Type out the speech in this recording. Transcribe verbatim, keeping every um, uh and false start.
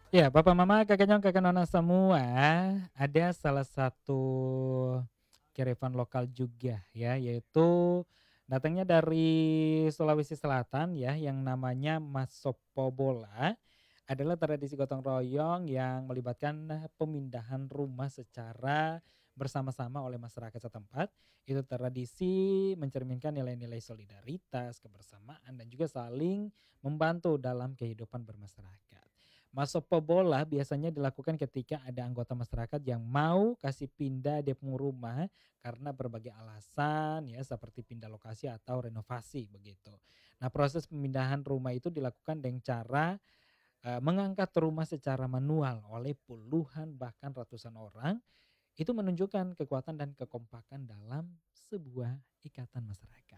Ya, papa mama, kakek nyong, kakek nona semua, ada salah satu kearifan lokal juga ya, yaitu datangnya dari Sulawesi Selatan ya, yang namanya Masopobola, adalah tradisi gotong royong yang melibatkan pemindahan rumah secara bersama-sama oleh masyarakat setempat. Itu tradisi mencerminkan nilai-nilai solidaritas, kebersamaan, dan juga saling membantu dalam kehidupan bermasyarakat. Masuk bola biasanya dilakukan ketika ada anggota masyarakat yang mau kasih pindah dia punya rumah karena berbagai alasan ya seperti pindah lokasi atau renovasi begitu. Nah, proses pemindahan rumah itu dilakukan dengan cara eh, mengangkat rumah secara manual oleh puluhan bahkan ratusan orang. Itu menunjukkan kekuatan dan kekompakan dalam sebuah ikatan masyarakat.